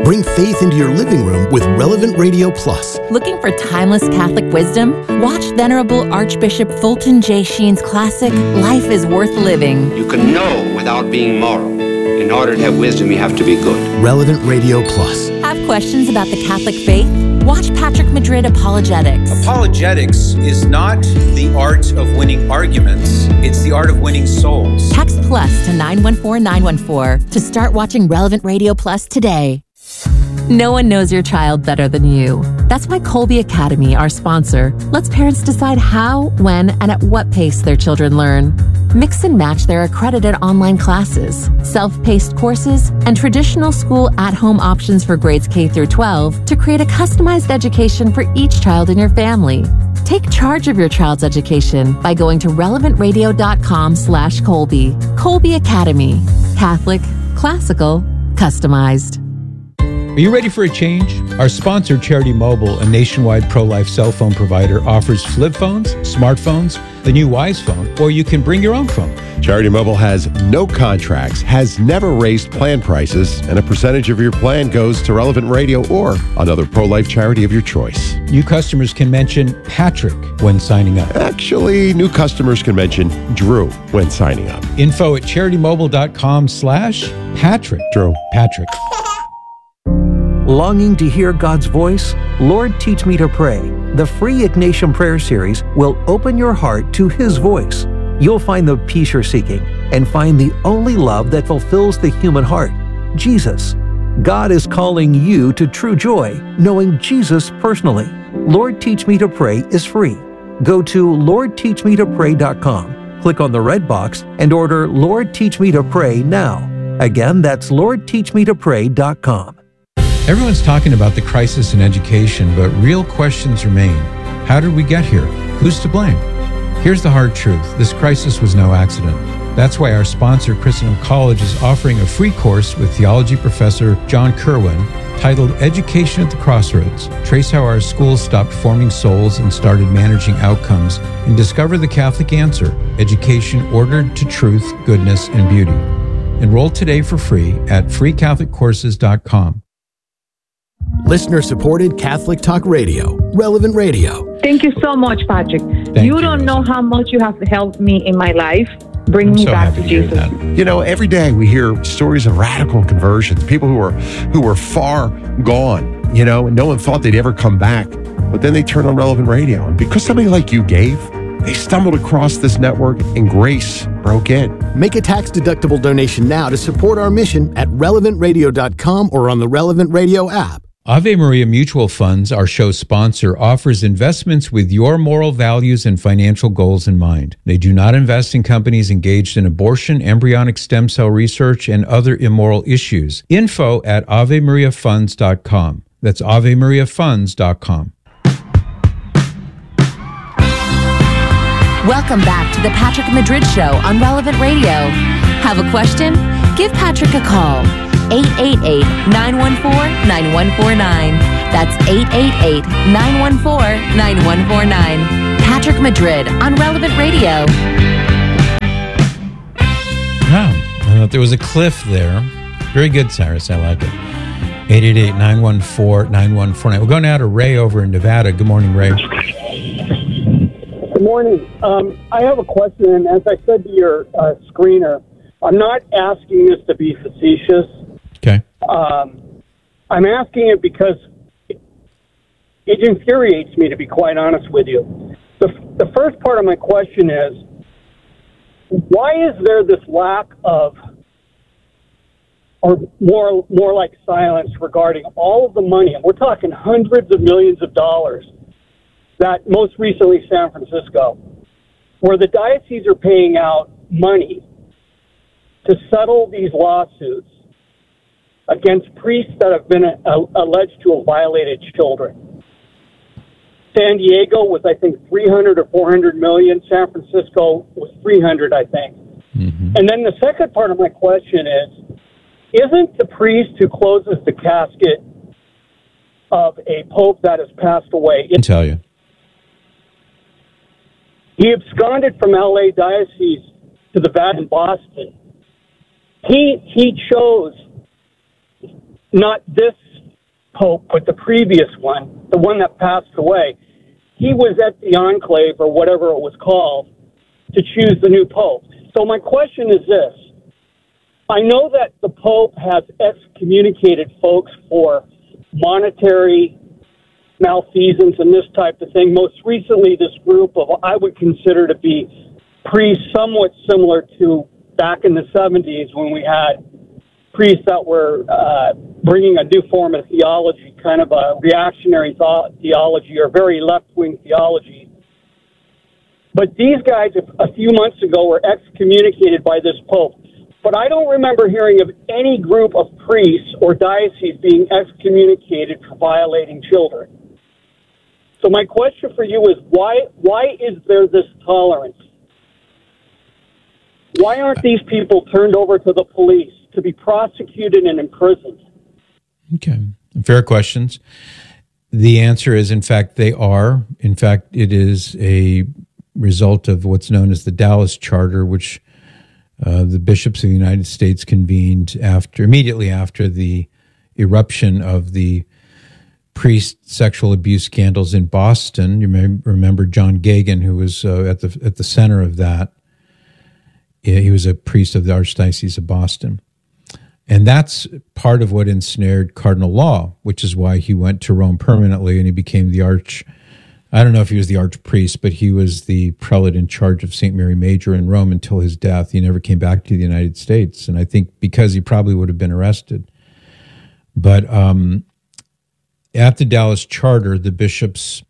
Bring faith into your living room with Relevant Radio Plus. Looking for timeless Catholic wisdom? Watch Venerable Archbishop Fulton J. Sheen's classic, Life is Worth Living. You can know without being moral. In order to have wisdom, you have to be good. Relevant Radio Plus. Have questions about the Catholic faith? Watch Patrick Madrid Apologetics. Apologetics is not the art of winning arguments. It's the art of winning souls. Text plus to 914914 to start watching Relevant Radio Plus today. No one knows your child better than you. That's why Colby Academy, our sponsor, lets parents decide how, when, and at what pace their children learn. Mix and match their accredited online classes, self-paced courses, and traditional school at-home options for grades K through 12 to create a customized education for each child in your family. Take charge of your child's education by going to relevantradio.com/Colby. Colby Academy. Catholic, classical, customized. Are you ready for a change? Our sponsor, Charity Mobile, a nationwide pro-life cell phone provider, offers flip phones, smartphones, the new Wise phone, or you can bring your own phone. Charity Mobile has no contracts, has never raised plan prices, and a percentage of your plan goes to Relevant Radio or another pro-life charity of your choice. New customers can mention Patrick when signing up. Actually, new customers can mention Drew when signing up. Info at CharityMobile.com/Patrick. Drew. Patrick. Longing to hear God's voice? Lord, Teach Me to Pray. The free Ignatian Prayer Series will open your heart to His voice. You'll find the peace you're seeking and find the only love that fulfills the human heart, Jesus. God is calling you to true joy, knowing Jesus personally. Lord, Teach Me to Pray is free. Go to LordTeachMeToPray.com, click on the red box, and order Lord, Teach Me to Pray now. Again, that's LordTeachMeToPray.com. Everyone's talking about the crisis in education, but real questions remain. How did we get here? Who's to blame? Here's the hard truth. This crisis was no accident. That's why our sponsor, Christendom College, is offering a free course with theology professor John Kerwin titled Education at the Crossroads. Trace how our schools stopped forming souls and started managing outcomes, and discover the Catholic answer, education ordered to truth, goodness, and beauty. Enroll today for free at freecatholiccourses.com. Listener-supported Catholic Talk Radio, Relevant Radio. Thank you so much, Patrick. You, you don't know how much you have helped me in my life. Bring I'm me so back happy to to hear Jesus. that. You know, every day we hear stories of radical conversions, people who were far gone, you know, and no one thought they'd ever come back. But then they turned on Relevant Radio. And because somebody like you gave, they stumbled across this network and grace broke in. Make a tax-deductible donation now to support our mission at relevantradio.com or on the Relevant Radio app. Ave Maria Mutual Funds, our show's sponsor, offers investments with your moral values and financial goals in mind. They do not invest in companies engaged in abortion, embryonic stem cell research, and other immoral issues. Info at AveMariaFunds.com. That's AveMariaFunds.com. Welcome back to the Patrick Madrid Show on Relevant Radio. Have a question? Give Patrick a call. 888-914-9149. That's 888-914-9149. Patrick Madrid on Relevant Radio. Wow, I thought there was a cliff there. Very good, Cyrus. I like it. 888-914-9149. We'll go now to Ray over in Nevada. Good morning, Ray. Good morning. I have a question, and as I said to your screener, I'm not asking this to be facetious. Okay. I'm asking it because it infuriates me, to be quite honest with you. The first part of my question is, why is there this lack of, or more like silence regarding all of the money, and we're talking hundreds of millions of dollars, that most recently San Francisco, where the dioceses are paying out money to settle these lawsuits against priests that have been alleged to have violated children. San Diego was, I think, 300 or 400 million. San Francisco was 300, I think. Mm-hmm. And then the second part of my question is, isn't the priest who closes the casket of a pope that has passed away? I can tell you. He absconded from L.A. Diocese to the Vatican in Boston. He chose not this pope, but the previous one, the one that passed away, he was at the enclave or whatever it was called to choose the new pope. So my question is this. I know that the pope has excommunicated folks for monetary malfeasance and this type of thing. Most recently, this group of, I would consider to be priests somewhat similar to back in the 70s when we had priests that were bringing a new form of theology, kind of a reactionary theology or very left-wing theology. But these guys, a few months ago, were excommunicated by this pope. But I don't remember hearing of any group of priests or dioceses being excommunicated for violating children. So my question for you is, why is there this tolerance? Why aren't these people turned over to the police to be prosecuted and imprisoned? Okay. Fair questions. The answer is, in fact, they are. In fact, it is a result of what's known as the Dallas Charter, which the bishops of the United States convened immediately after the eruption of the priest sexual abuse scandals in Boston. You may remember John Gagan, who was at the center of that. He was a priest of the Archdiocese of Boston. And that's part of what ensnared Cardinal Law, which is why he went to Rome permanently and he became I don't know if he was the archpriest, but he was the prelate in charge of St. Mary Major in Rome until his death. He never came back to the United States. And I think because he probably would have been arrested. But at the Dallas Charter, the bishops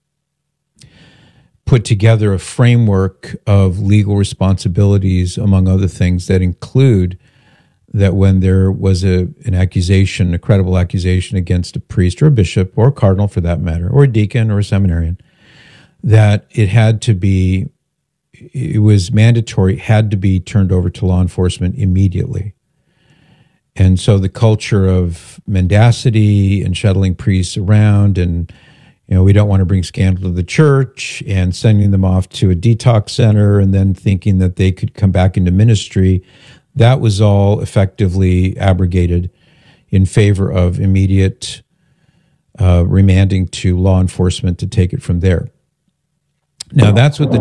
put together a framework of legal responsibilities, among other things, that include that when there was a credible accusation against a priest or a bishop or a cardinal for that matter, or a deacon or a seminarian, that it was mandatory, had to be turned over to law enforcement immediately. And so the culture of mendacity and shuttling priests around and, we don't want to bring scandal to the church and sending them off to a detox center and then thinking that they could come back into ministry, that was all effectively abrogated in favor of immediate remanding to law enforcement to take it from there. Now, that's what the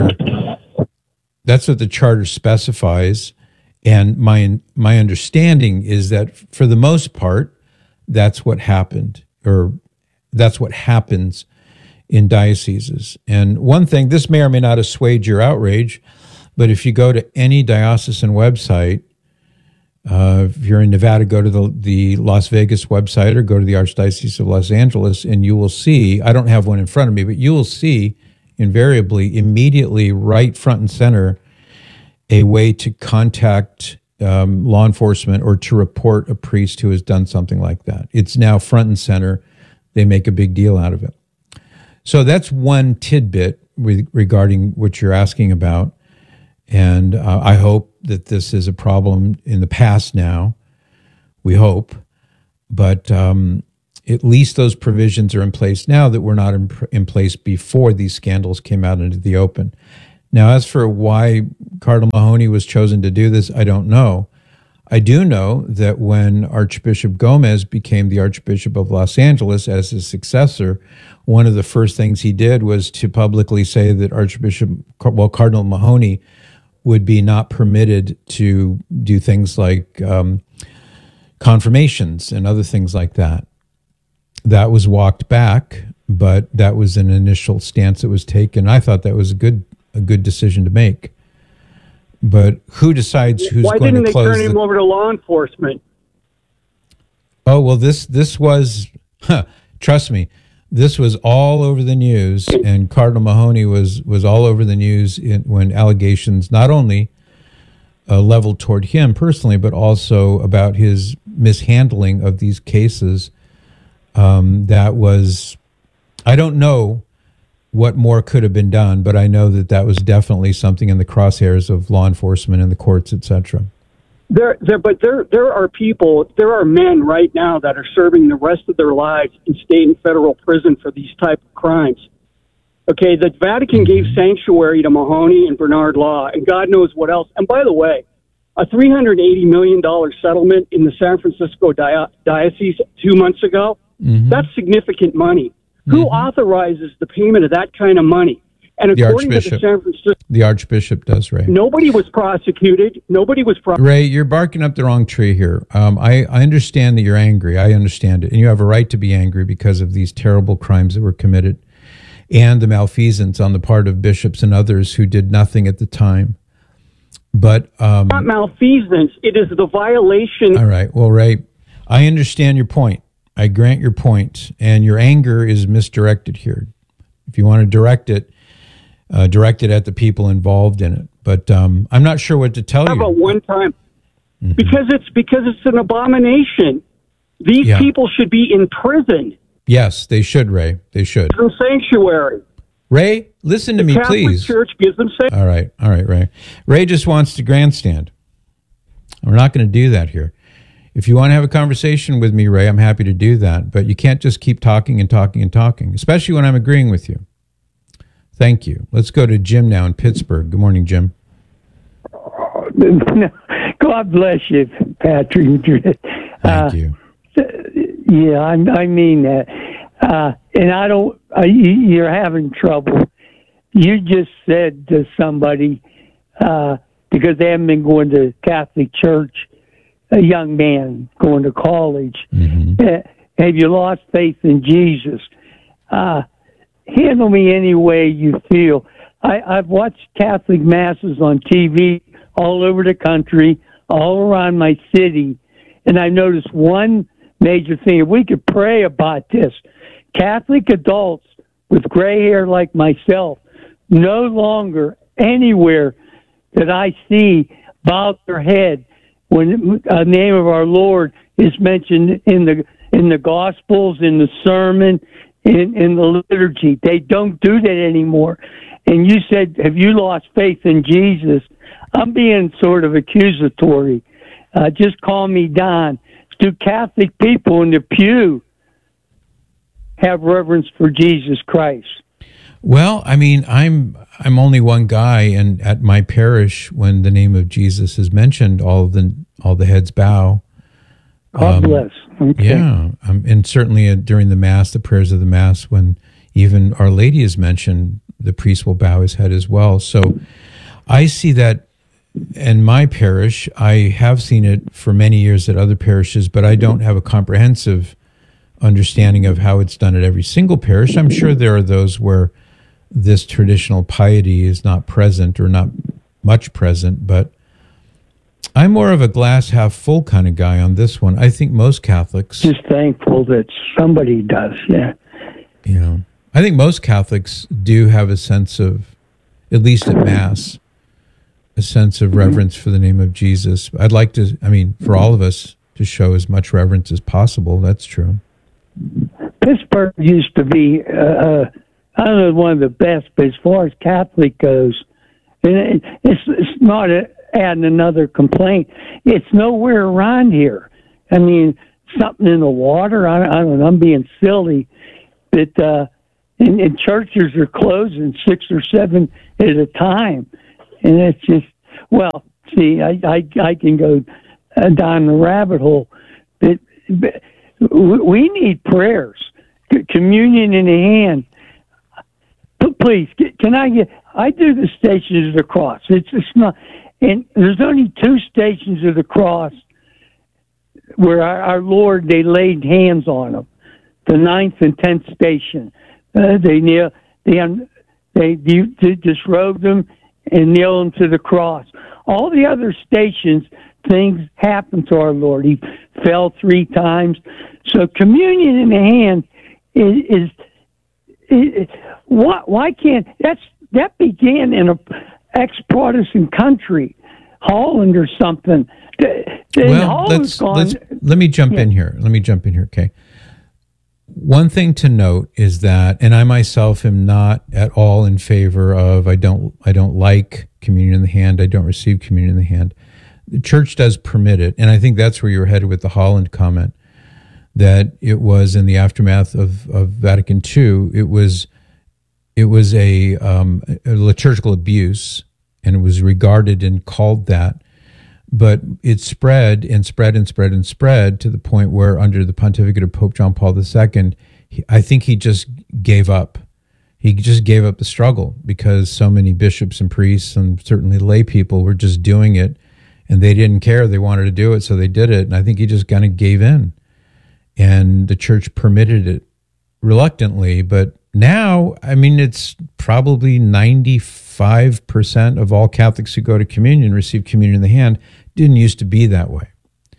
charter specifies. And my understanding is that for the most part, that's what happened, or that's what happens in dioceses. And one thing, this may or may not assuage your outrage, but if you go to any diocesan website, if you're in Nevada, go to the Las Vegas website or go to the Archdiocese of Los Angeles, and you will see, I don't have one in front of me, but you will see invariably, immediately, right front and center, a way to contact law enforcement or to report a priest who has done something like that. It's now front and center. They make a big deal out of it. So that's one tidbit regarding what you're asking about. And I hope that this is a problem in the past now. We hope. But at least those provisions are in place now that were not in place before these scandals came out into the open. Now, as for why Cardinal Mahony was chosen to do this, I don't know. I do know that when Archbishop Gomez became the Archbishop of Los Angeles as his successor, one of the first things he did was to publicly say that Cardinal Mahony would be not permitted to do things like confirmations and other things like that. That was walked back, but that was an initial stance that was taken. I thought that was a good decision to make. But who decides who's going to close? Why didn't they turn him over to law enforcement? Oh, well, this was, trust me, this was all over the news, and Cardinal Mahony was all over the news when allegations not only leveled toward him personally, but also about his mishandling of these cases. That was, I don't know what more could have been done, but I know that was definitely something in the crosshairs of law enforcement and the courts, etc. There are men right now that are serving the rest of their lives in state and federal prison for these type of crimes. Okay, the Vatican gave sanctuary to Mahony and Bernard Law, and God knows what else. And by the way, a $380 million settlement in the San Francisco diocese 2 months ago, That's significant money. Who authorizes the payment of that kind of money? And The according to the Archbishop. San Francisco, The Archbishop does, Ray. nobody was prosecuted. Ray, you're barking up the wrong tree here. I understand that you're angry. I understand it. And you have a right to be angry because of these terrible crimes that were committed and the malfeasance on the part of bishops and others who did nothing at the time. But Not malfeasance. It is the violation. all right. Well, Ray, I understand your point. I grant your point, and your anger is misdirected here. If you want to direct it at the people involved in it. But I'm not sure what to tell How you. about one time? Because it's an abomination. These people should be in prison, Yes, they should, Ray. They should. in sanctuary. Ray, listen to me, Catholic please. Church gives them sanctuary. All right, Ray. Ray just wants to grandstand. We're not going to do that here. If you want to have a conversation with me, Ray, I'm happy to do that. But you can't just keep talking and talking and talking, especially when I'm agreeing with you. Thank you. Let's go to Jim now in Pittsburgh. Good morning, Jim. God bless you, Patrick. Thank you. Yeah, I mean that. And I don't, you're having trouble. You just said to somebody, because they haven't been going to Catholic church, a young man going to college, have you lost faith in Jesus? Handle me any way you feel. I've watched Catholic masses on TV all over the country, all around my city, and I noticed one major thing. If we could pray about this, Catholic adults with gray hair like myself no longer anywhere that I see bow their head when the name of our Lord is mentioned in the Gospels, in the sermon, in the liturgy. They don't do that anymore. And you said, have you lost faith in Jesus? I'm being sort of accusatory. Just call me Don. Do Catholic people in the pew have reverence for Jesus Christ? Well, I mean, I'm only one guy, and at my parish, when the name of Jesus is mentioned, all the heads bow. God bless. Okay. Yeah, and certainly during the Mass, the prayers of the Mass, when even Our Lady is mentioned, the priest will bow his head as well. So I see that in my parish. I have seen it for many years at other parishes, but I don't have a comprehensive understanding of how it's done at every single parish. I'm sure there are those where this traditional piety is not present or not much present, but I'm more of a glass half full kind of guy on this one. I think most Catholics, just thankful that somebody does. Yeah. You know, I think most Catholics do have a sense of, at least at Mass, a sense of reverence for the name of Jesus. I'd like to, for all of us to show as much reverence as possible. That's true. Pittsburgh used to be, I don't know, one of the best, but as far as Catholic goes, and it's not adding another complaint. It's nowhere around here. I mean, something in the water. I don't know. I'm being silly, but and churches are closing 6 or 7 at a time, and it's just, well, see, I can go down the rabbit hole, but we need prayers, communion in the hand. Please, can I get? I do the Stations of the Cross. It's not, and there's only 2 Stations of the Cross where our Lord, they laid hands on them. The 9th and 10th station, they disrobed them and nailed them to the cross. All the other stations, things happened to our Lord. He fell 3 times. So communion in the hand is why can't that began in a ex-Protestant country, Holland or something. Well, let me jump in here. Okay. One thing to note is that, and I myself am not at all in favor of, I don't like communion in the hand. I don't receive communion in the hand. The church does permit it, and I think that's where you're headed with the Holland comment, that it was in the aftermath of Vatican II. It was a liturgical abuse, and it was regarded and called that But it spread and spread and spread and spread to the point where under the pontificate of Pope John Paul II, I think he just gave up. He just gave up the struggle because so many bishops and priests and certainly lay people were just doing it, and they didn't care. They wanted to do it, so they did it. And I think he just kind of gave in. And the church permitted it reluctantly. But now, I mean, it's probably 95% of all Catholics who go to communion receive communion in the hand. Didn't used to be that way.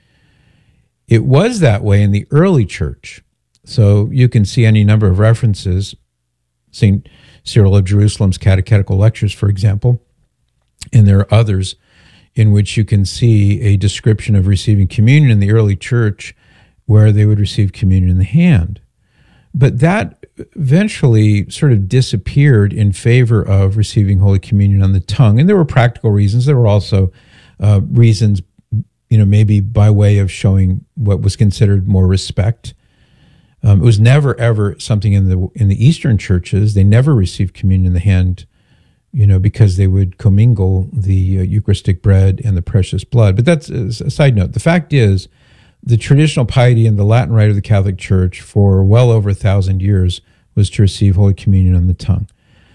It was that way in the early church. So you can see any number of references. St. Cyril of Jerusalem's Catechetical Lectures, for example, and there are others in which you can see a description of receiving communion in the early church where they would receive communion in the hand. But that eventually sort of disappeared in favor of receiving Holy Communion on the tongue. And there were practical reasons. There were also reasons, maybe by way of showing what was considered more respect. It was never, ever something in the Eastern churches. They never received communion in the hand, because they would commingle the Eucharistic bread and the precious blood. But that's a side note. The fact is, the traditional piety in the Latin Rite of the Catholic Church for well over 1,000 years was to receive Holy Communion on the tongue.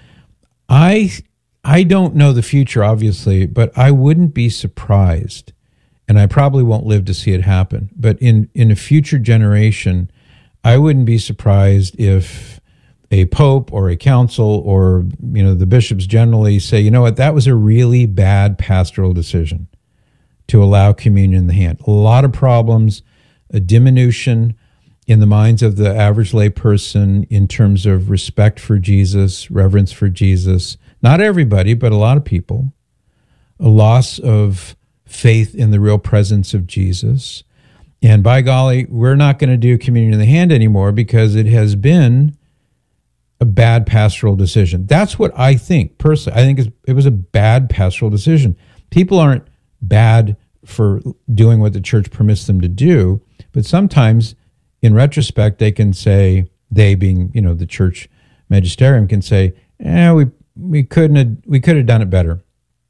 I don't know the future, obviously, but I wouldn't be surprised, and I probably won't live to see it happen, but in a future generation, I wouldn't be surprised if a pope or a council or, the bishops generally say, you know what, that was a really bad pastoral decision to allow communion in the hand. A lot of problems, a diminution in the minds of the average lay person in terms of respect for Jesus, reverence for Jesus. Not everybody, but a lot of people. A loss of faith in the real presence of Jesus. And by golly, we're not going to do communion in the hand anymore because it has been a bad pastoral decision. That's what I think, personally. I think it was a bad pastoral decision. People aren't bad for doing what the church permits them to do, but sometimes, in retrospect, they can say, they being, the church magisterium can say, we could have done it better.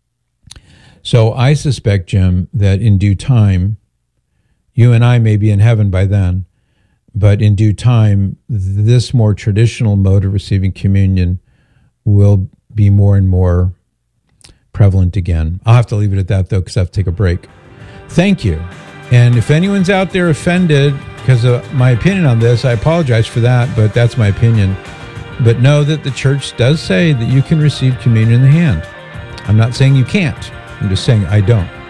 So I suspect, Jim, that in due time, you and I may be in heaven by then, but in due time, this more traditional mode of receiving communion will be more and more prevalent again. I'll have to leave it at that, though, because I have to take a break. Thank you. And if anyone's out there offended because of my opinion on this, I apologize for that, but that's my opinion. But know that the church does say that you can receive communion in the hand. I'm not saying you can't. I'm just saying I don't.